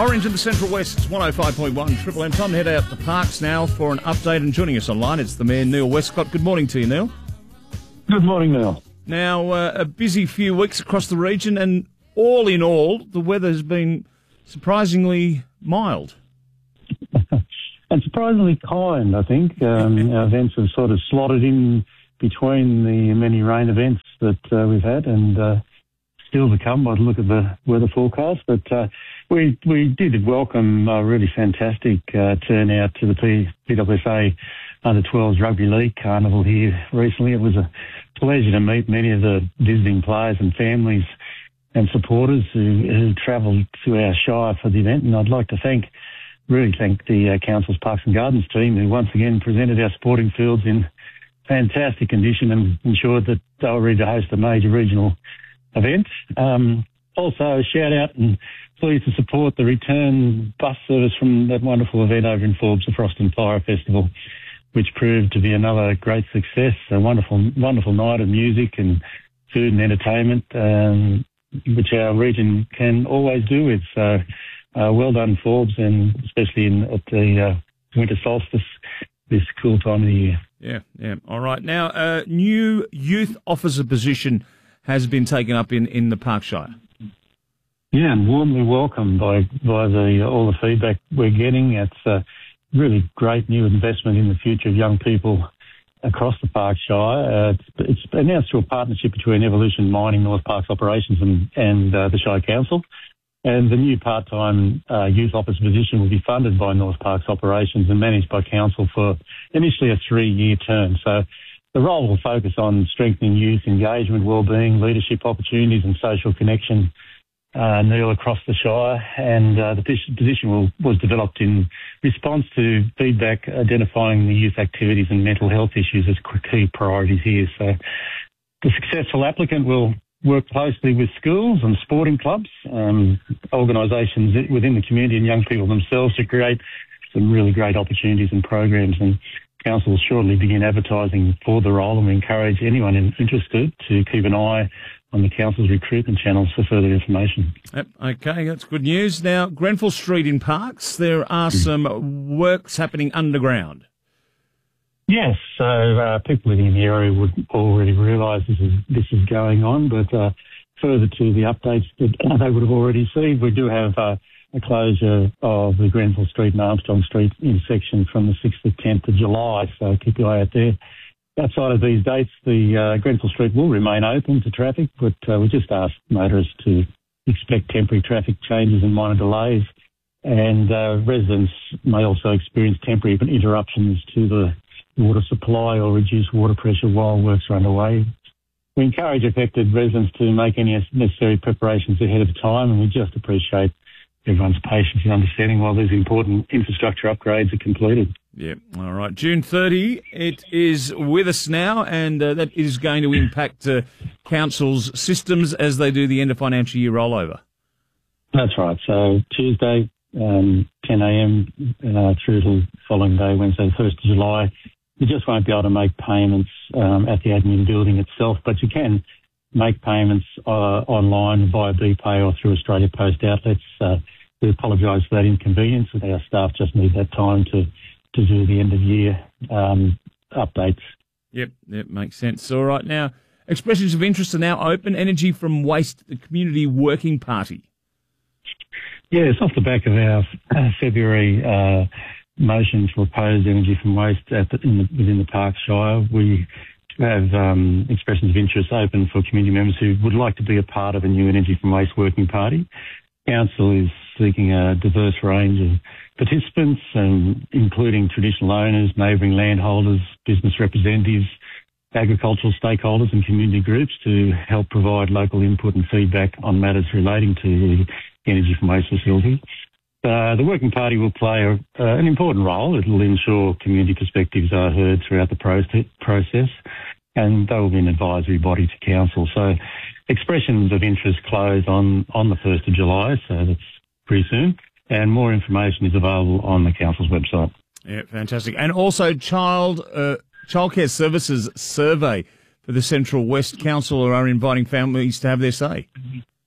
Orange in the Central West, it's 105.1 Triple M. Time to head out to Parks now for an update, and joining us online, it's the Mayor, Neil Westcott. Good morning to you, Neil. Good morning, Neil. Now, a busy few weeks across the region, and all in all, the weather has been surprisingly mild. And surprisingly kind, I think. Our events have sort of slotted in between the many rain events that we've had, and still to come by the look of the weather forecast. But we did welcome a really fantastic turnout to the PWSA Under-12s Rugby League Carnival here recently. It was a pleasure to meet many of the visiting players and families and supporters who travelled to our shire for the event. And I'd like to really thank the Council's Parks and Gardens team, who once again presented our sporting fields in fantastic condition and ensured that they were ready to host a major regional event. Also, a shout out and pleased to support the return bus service from that wonderful event over in Forbes, the Frost and Fire Festival, which proved to be another great success, a wonderful night of music and food and entertainment, which our region can always do with. So well done, Forbes, and especially at the winter solstice, this cool time of the year. Yeah. All right. Now, a new youth officer position has been taken up in the Parkshire. Yeah, and warmly welcomed by all the feedback we're getting. It's a really great new investment in the future of young people across the Parkshire. It's announced through a partnership between Evolution Mining, North Parks Operations and the Shire Council. And the new part-time youth officer position will be funded by North Parks Operations and managed by Council for initially a 3-year term. So the role will focus on strengthening youth engagement, wellbeing, leadership opportunities and social connection, Neil, across the Shire. And the position was developed in response to feedback identifying the youth activities and mental health issues as key priorities here. So the successful applicant will work closely with schools and sporting clubs, organisations within the community and young people themselves to create some really great opportunities and programs. And Council will shortly begin advertising for the role, and we encourage anyone interested to keep an eye on the Council's recruitment channels for further information. Yep, okay, that's good news. Now, Grenfell Street in Parks, there are some works happening underground. Yes, so people living in the area would already realise this is going on, but further to the updates that they would have already seen, we do have a closure of the Grenfell Street and Armstrong Street intersection from the 6th to 10th of July, so keep your eye out there. Outside of these dates, the Grenfell Street will remain open to traffic, but we just ask motorists to expect temporary traffic changes and minor delays, and residents may also experience temporary interruptions to the water supply or reduced water pressure while works are underway. We encourage affected residents to make any necessary preparations ahead of time, and we just appreciate everyone's patience and understanding while these important infrastructure upgrades are completed. Yeah, all right. June 30, it is with us now, and that is going to impact council's systems as they do the end of financial year rollover. That's right. So Tuesday, 10 a.m. Through to the following day, Wednesday, 1st of July. You just won't be able to make payments at the admin building itself, but you can make payments online via BPay or through Australia Post outlets. We apologise for that inconvenience, but our staff just need that time to do the end of year updates. Yep, makes sense. All right, now, expressions of interest are now open. Energy from Waste, the Community Working Party. Yes, off the back of our February motion to oppose energy from waste within the Parks Shire, we have expressions of interest open for community members who would like to be a part of a new Energy from Waste working party. Council is seeking a diverse range of participants, including traditional owners, neighbouring landholders, business representatives, agricultural stakeholders and community groups to help provide local input and feedback on matters relating to the Energy from Waste facility. The Working Party will play an important role. It will ensure community perspectives are heard throughout the process, and they will be an advisory body to Council. So expressions of interest close on the 1st of July, so that's pretty soon, and more information is available on the Council's website. Yeah, fantastic. And also Childcare Services survey for the Central West Council are inviting families to have their say.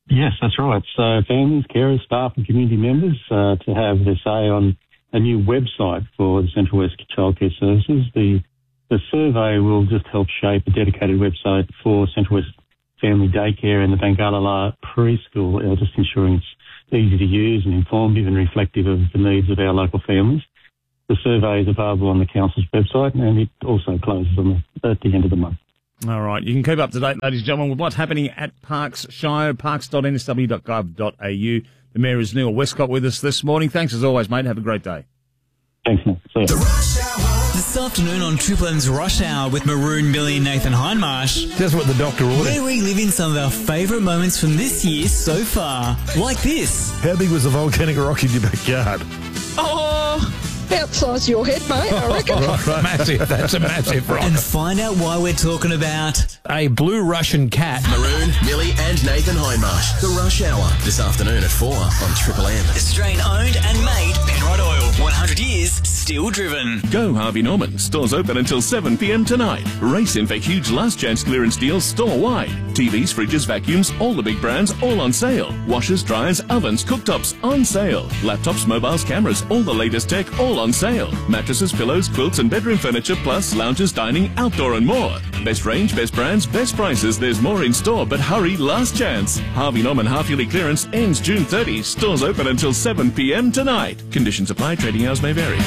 Yes, that's right. So families, carers, staff and community members to have their say on a new website for the Central West Childcare Services. The survey will just help shape a dedicated website for Central West Family Daycare and the Bangalala Preschool, just ensuring it's easy to use and informative and reflective of the needs of our local families. The survey is available on the Council's website and it also closes at the end of the month. All right. You can keep up to date, ladies and gentlemen, with what's happening at Parks Shire, parks.nsw.gov.au. The Mayor is Neil Westcott with us this morning. Thanks as always, mate. Have a great day. Thanks, Nick. See you. This afternoon on Triple M's Rush Hour with Maroon, Billy and Nathan Hindmarsh. That's what the doctor ordered. We're reliving some of our favourite moments from this year so far. Like this. How big was the volcanic rock in your backyard? Oh, about the size of your head, mate, I reckon. Right. Massive. That's a massive rock. And find out why we're talking about A blue Russian cat. Maroon, Millie and Nathan Hindmarsh. The Rush Hour, this afternoon at 4 on Triple M. Australian owned and made Penrod Oil. 100 years, still driven. Go Harvey Norman. Stores open until 7 p.m. tonight. Race in for huge last chance clearance deals store-wide. TVs, fridges, vacuums, all the big brands, all on sale. Washers, dryers, ovens, cooktops, on sale. Laptops, mobiles, cameras, all the latest tech, all on sale. Mattresses, pillows, quilts and bedroom furniture, plus lounges, dining, outdoor and more. Best range, best brands, best prices. There's more in store, but hurry, last chance. Harvey Norman half-yearly clearance ends June 30. Stores open until 7 p.m. tonight. Conditions apply. Trading hours may vary.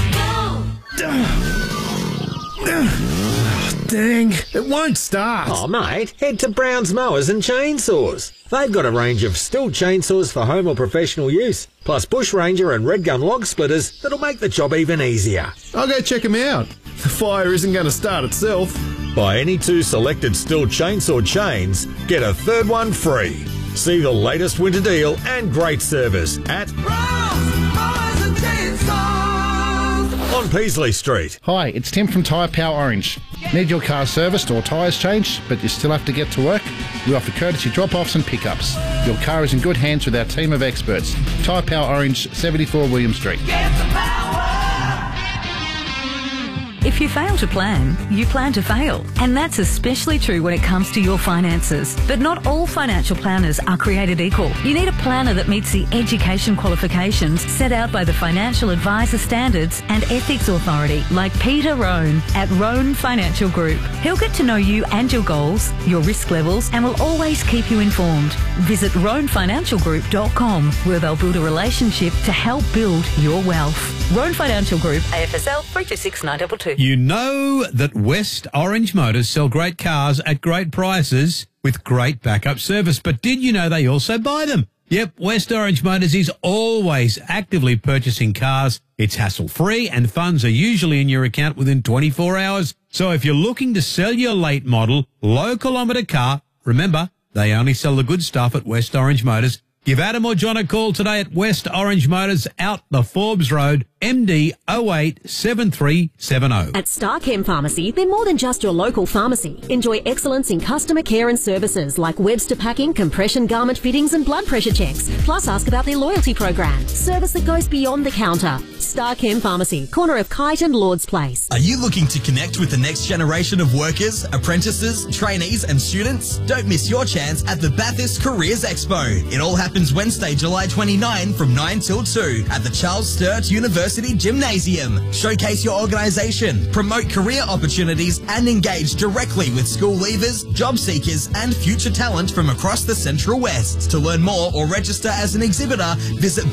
Dang, it won't start. Oh, mate, head to Brown's Mowers and Chainsaws. They've got a range of Stihl chainsaws for home or professional use, plus Bush Ranger and Red Gun log splitters that'll make the job even easier. I'll go check them out. The fire isn't going to start itself. Buy any 2 selected Stihl chainsaw chains, get a third one free. See the latest winter deal and great service at on Peasley Street. Hi, it's Tim from Tyre Power Orange. Need your car serviced or tyres changed, but you still have to get to work? We offer courtesy drop-offs and pickups. Your car is in good hands with our team of experts. Tyre Power Orange, 74 William Street. If you fail to plan, you plan to fail. And that's especially true when it comes to your finances. But not all financial planners are created equal. You need a planner that meets the education qualifications set out by the Financial Advisor Standards and Ethics Authority, like Peter Rohn at Rohn Financial Group. He'll get to know you and your goals, your risk levels, and will always keep you informed. Visit rohnfinancialgroup.com, where they'll build a relationship to help build your wealth. Rohn Financial Group, AFSL 326922. You know that West Orange Motors sell great cars at great prices with great backup service. But did you know they also buy them? Yep, West Orange Motors is always actively purchasing cars. It's hassle-free and funds are usually in your account within 24 hours. So if you're looking to sell your late model, low-kilometre car, remember, they only sell the good stuff at West Orange Motors. Give Adam or John a call today at West Orange Motors out the Forbes Road, MD 087370. At Starchem Pharmacy, they're more than just your local pharmacy. Enjoy excellence in customer care and services like Webster packing, compression garment fittings and blood pressure checks. Plus ask about their loyalty program. Service that goes beyond the counter. Starchem Pharmacy, corner of Kite and Lord's Place. Are you looking to connect with the next generation of workers, apprentices, trainees and students? Don't miss your chance at the Bathurst Careers Expo. It all happens Wednesday, July 29 from 9 till 2 at the Charles Sturt University Gymnasium. Showcase your organisation, promote career opportunities and engage directly with school leavers, job seekers and future talent from across the Central West. To learn more or register as an exhibitor, visit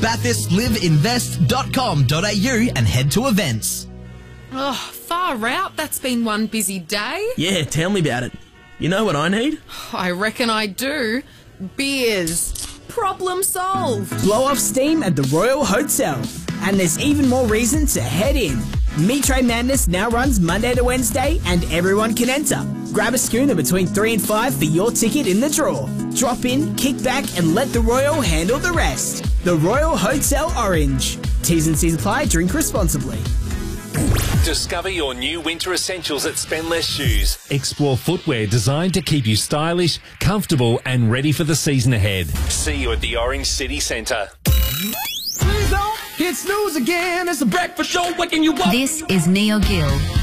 bathurstLiveinvest.com.au and head to events. Oh, far out. That's been one busy day. Yeah, tell me about it. You know what I need? I reckon I do. Beers. Problem solved. Blow off steam at the Royal Hotel. And there's even more reason to head in. Meat Tray Madness now runs Monday to Wednesday and everyone can enter. Grab a schooner between 3 and 5 for your ticket in the draw. Drop in, kick back and let the Royal handle the rest. The Royal Hotel Orange. T's and C's apply. Drink responsibly. Discover your new winter essentials at Spend Less Shoes. Explore footwear designed to keep you stylish, comfortable and ready for the season ahead. See you at the Orange City Centre. Please don't hit snooze again. It's a breakfast show waking you up. This is Neil Gill.